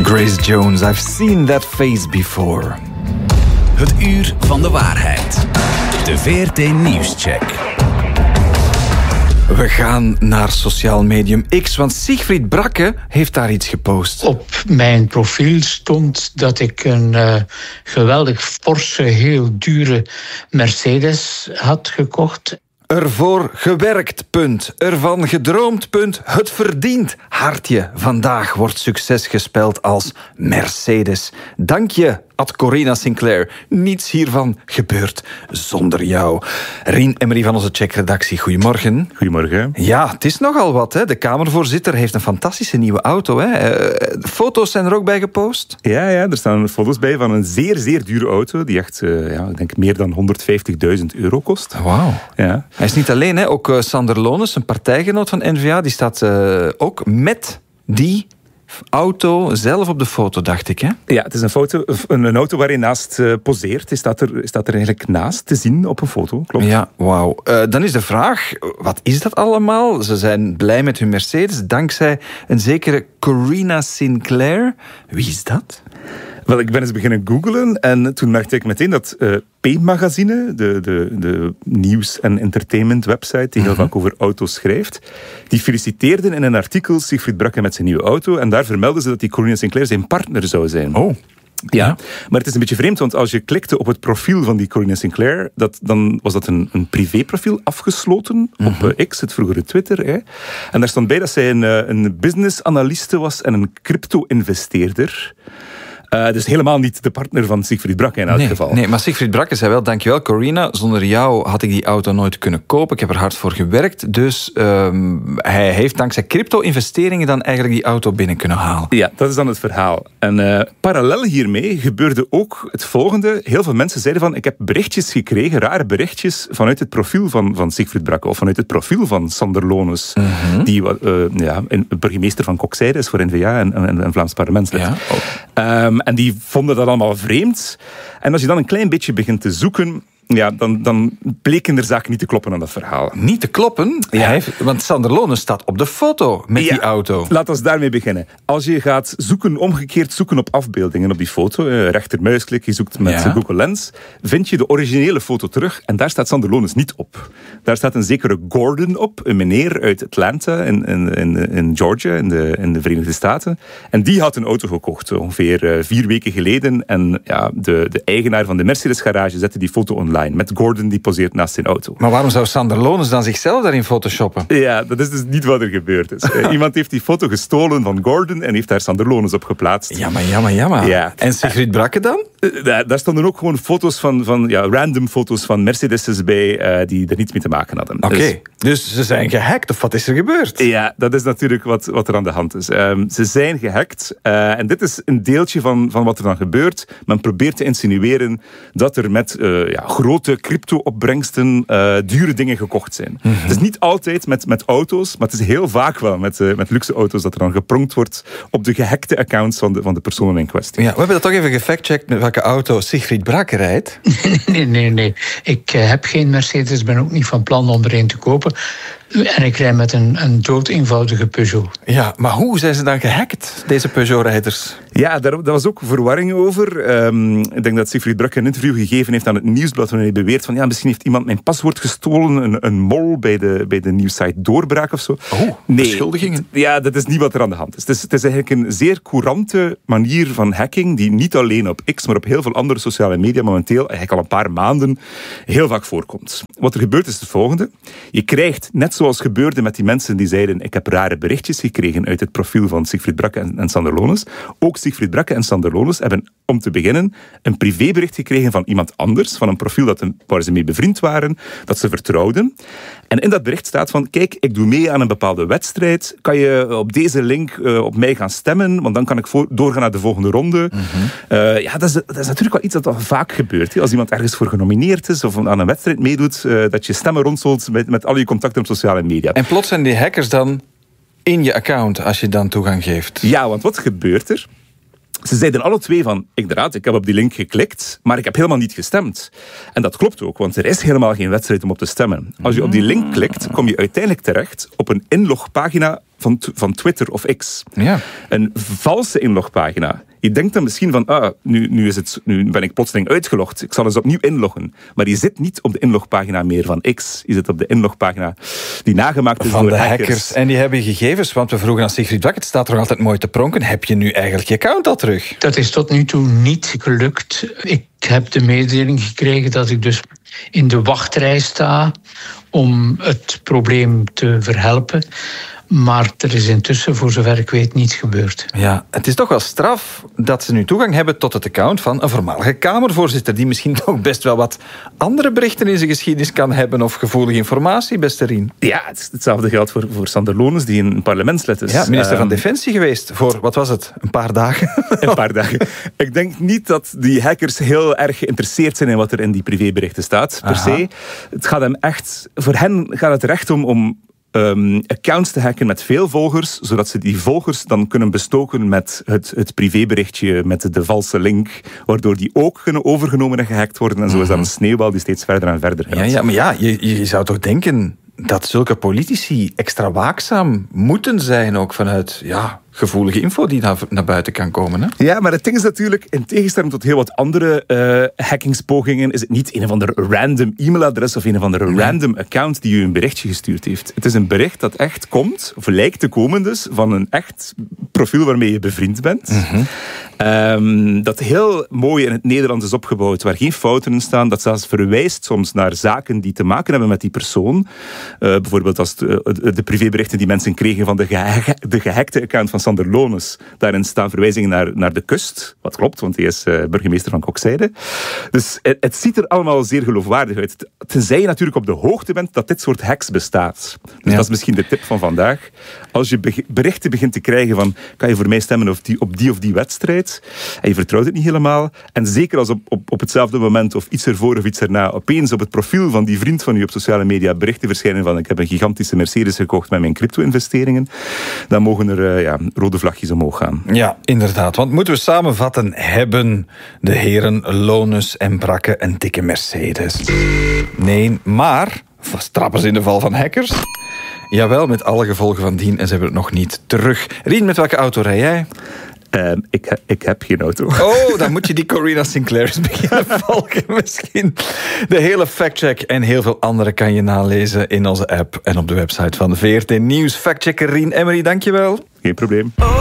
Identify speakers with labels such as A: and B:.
A: Grace Jones, I've seen that face before.
B: Het uur van de waarheid. De VRT Nieuwscheck.
A: We gaan naar sociaal medium X, want Siegfried Brakke heeft daar iets gepost.
C: Op mijn profiel stond dat ik een geweldig forse, heel dure Mercedes had gekocht.
A: Ervoor gewerkt, punt. Ervan gedroomd, punt. Het verdient. Hartje. Vandaag wordt succes gespeld als Mercedes. Dank je, Corina Sinclair. Niets hiervan gebeurt zonder jou. Rien Emery van onze Check-redactie. Goedemorgen.
D: Goedemorgen.
A: Ja, het is nogal wat, hè. De Kamervoorzitter heeft een fantastische nieuwe auto, hè. Foto's zijn er ook bij gepost.
D: Ja, er staan foto's bij van een zeer, zeer dure auto. Die echt, ik denk, meer dan €150.000 kost.
A: Wauw.
D: Ja.
A: Hij is niet alleen, hè. Ook Sander Lones, een partijgenoot van N-VA, die staat ook met die auto zelf op de foto, dacht ik, hè?
D: Ja, het is een auto waar hij naast poseert. Hij staat er eigenlijk naast te zien op een foto, klopt.
A: Ja, wauw. Dan is de vraag, wat is dat allemaal? Ze zijn blij met hun Mercedes, dankzij een zekere Corina Sinclair. Wie is dat?
D: Wel, ik ben eens beginnen googlen en toen merkte ik meteen dat P-magazine, de nieuws- en entertainment website die heel vaak over auto's schrijft, die feliciteerden in een artikel Siegfried Brakke met zijn nieuwe auto en daar vermelden ze dat die Corina Sinclair zijn partner zou zijn.
A: Oh.
D: Ja, maar het is een beetje vreemd, want als je klikte op het profiel van die Corina Sinclair, dan was dat een privéprofiel afgesloten op X, het vroegere Twitter. Hè. En daar stond bij dat zij een business-analyste was en een crypto-investeerder. Dus helemaal niet de partner van Siegfried Brakke in elk geval.
A: Nee, maar Siegfried Brakke zei wel, dankjewel Corina, zonder jou had ik die auto nooit kunnen kopen. Ik heb er hard voor gewerkt. Dus hij heeft dankzij crypto-investeringen dan eigenlijk die auto binnen kunnen halen.
D: Ja, dat is dan het verhaal. En parallel hiermee gebeurde ook het volgende. Heel veel mensen zeiden van, ik heb berichtjes gekregen, rare berichtjes, vanuit het profiel van Siegfried Brakke, of vanuit het profiel van Sander Lones, die burgemeester van Kokzijde is voor N-VA en Vlaams parlementslid.
A: Ja.
D: En die vonden dat allemaal vreemd. En als je dan een klein beetje begint te zoeken, ja, dan bleken er zaken niet te kloppen aan dat verhaal.
A: Niet te kloppen? Ja. Want Sander Lones staat op de foto met die auto.
D: Laat ons daarmee beginnen. Als je gaat omgekeerd zoeken op afbeeldingen op die foto, rechtermuisklik, je zoekt met Google Lens, vind je de originele foto terug en daar staat Sander Lones niet op. Daar staat een zekere Gordon op, een meneer uit Atlanta in Georgia, in de Verenigde Staten. En die had een auto gekocht, ongeveer 4 weken geleden. En ja, de eigenaar van de Mercedes garage zette die foto online. Met Gordon die poseert naast zijn auto.
A: Maar waarom zou Sander Lones dan zichzelf daarin photoshoppen?
D: Ja, dat is dus niet wat er gebeurd is. Iemand heeft die foto gestolen van Gordon en heeft daar Sander Lones op geplaatst.
A: Jammer.
D: Ja.
A: En Siegfried Brakke dan?
D: Daar stonden ook gewoon foto's van random foto's van Mercedes's bij die er niets mee te maken hadden.
A: Oké, dus ze zijn gehackt, of wat is er gebeurd?
D: Ja, dat is natuurlijk wat er aan de hand is. Ze zijn gehackt en dit is een deeltje van wat er dan gebeurt. Men probeert te insinueren dat er met grote crypto-opbrengsten dure dingen gekocht zijn. Het is niet altijd met auto's, maar het is heel vaak wel met luxe auto's dat er dan gepronkt wordt op de gehackte accounts van de personen in kwestie.
A: Ja, we hebben dat toch even gefactcheckt met welke auto Siegfried Brakke rijdt.
C: Nee. Ik heb geen Mercedes, ben ook niet van plan om er een te kopen. En ik rijd met een dood eenvoudige Peugeot.
A: Ja, maar hoe zijn ze dan gehackt, deze Peugeot-rijders?
D: Ja, daar was ook verwarring over. Ik denk dat Siegfried Brakke een interview gegeven heeft aan het Nieuwsblad, waarin hij beweert van misschien heeft iemand mijn paswoord gestolen, een mol bij de nieuwsite Doorbraak of zo.
A: Oh, nee. Beschuldigingen?
D: Ja, dat is niet wat er aan de hand is. Het is eigenlijk een zeer courante manier van hacking, die niet alleen op X, maar op heel veel andere sociale media momenteel, eigenlijk al een paar maanden, heel vaak voorkomt. Wat er gebeurt is het volgende. Je krijgt, net zoals gebeurde met die mensen die zeiden, ik heb rare berichtjes gekregen uit het profiel van Siegfried Brakke en Sander Lones. Ook Siegfried Brakke en Sander Lones hebben, om te beginnen, een privébericht gekregen van iemand anders, van een profiel waar ze mee bevriend waren, dat ze vertrouwden. En in dat bericht staat van, kijk, ik doe mee aan een bepaalde wedstrijd, kan je op deze link op mij gaan stemmen, want dan kan ik doorgaan naar de volgende ronde. Dat is natuurlijk wel iets dat al vaak gebeurt. Hè? Als iemand ergens voor genomineerd is of aan een wedstrijd meedoet, dat je stemmen rondselt met al je contacten op sociale media.
A: En plots zijn die hackers dan in je account als je dan toegang geeft.
D: Ja, want wat gebeurt er? Ze zeiden alle twee van, inderdaad, ik heb op die link geklikt, maar ik heb helemaal niet gestemd. En dat klopt ook, want er is helemaal geen wedstrijd om op te stemmen. Als je op die link klikt, kom je uiteindelijk terecht op een inlogpagina van Twitter of X.
A: Ja.
D: Een valse inlogpagina. Je denkt dan misschien van, nu ben ik plotseling uitgelogd. Ik zal eens opnieuw inloggen. Maar je zit niet op de inlogpagina meer van X. Je zit op de inlogpagina die nagemaakt is
A: van
D: door
A: de
D: hackers.
A: En die hebben gegevens, want we vroegen aan Sigrid Wak, het staat er nog altijd mooi te pronken. Heb je nu eigenlijk je account al terug?
C: Dat is tot nu toe niet gelukt. Ik heb de mededeling gekregen dat ik dus in de wachtrij sta om het probleem te verhelpen. Maar er is intussen, voor zover ik weet, niets gebeurd.
A: Ja, het is toch wel straf dat ze nu toegang hebben tot het account van een voormalige Kamervoorzitter, die misschien toch best wel wat andere berichten in zijn geschiedenis kan hebben of gevoelige informatie, beste Rien.
D: Ja, hetzelfde geldt voor Sander Lones, die een parlementslid is.
A: Ja, minister van Defensie geweest voor, wat was het, een paar dagen?
D: Een paar dagen. Ik denk niet dat die hackers heel erg geïnteresseerd zijn in wat er in die privéberichten staat, per se. Het gaat hem echt, voor hen gaat het er echt om accounts te hacken met veel volgers, zodat ze die volgers dan kunnen bestoken met het privéberichtje, met de valse link, waardoor die ook kunnen overgenomen en gehackt worden. En zo is dat een sneeuwbal die steeds verder en verder gaat.
A: Ja, maar je zou toch denken dat zulke politici extra waakzaam moeten zijn, ook vanuit gevoelige info die naar buiten kan komen. Hè?
D: Ja, maar het ding is natuurlijk, in tegenstelling tot heel wat andere hackingspogingen, is het niet een of ander random e-mailadres of een of andere random account die u een berichtje gestuurd heeft. Het is een bericht dat echt komt, of lijkt te komen dus, van een echt profiel waarmee je bevriend bent. Dat heel mooi in het Nederlands is opgebouwd, waar geen fouten in staan, dat zelfs verwijst soms naar zaken die te maken hebben met die persoon. Bijvoorbeeld als de privéberichten die mensen kregen van de gehackte account van Sander Lones. Daarin staan verwijzingen naar de kust. Wat klopt, want hij is burgemeester van Kokzijde. Dus het ziet er allemaal zeer geloofwaardig uit. Tenzij je natuurlijk op de hoogte bent dat dit soort hacks bestaat. Dus dat is misschien de tip van vandaag. Als je berichten begint te krijgen van, kan je voor mij stemmen op die of die wedstrijd? En je vertrouwt het niet helemaal. En zeker als op hetzelfde moment of iets ervoor of iets erna opeens op het profiel van die vriend van u op sociale media berichten verschijnen van, ik heb een gigantische Mercedes gekocht met mijn crypto-investeringen, dan mogen er rode vlagjes omhoog gaan.
A: Ja, inderdaad. Want moeten we samenvatten, hebben de heren Lones en Brakke een dikke Mercedes? Nee, maar trappen ze in de val van hackers? Jawel, met alle gevolgen van dien en ze hebben het nog niet terug. Rien, met welke auto rij jij?
D: Ik heb geen auto.
A: Oh, dan moet je die Corina Sinclair eens beginnen volgen misschien. De hele factcheck en heel veel andere kan je nalezen in onze app en op de website van VRT Nieuws. Factchecker Rien Emery, dankjewel.
D: Geen probleem.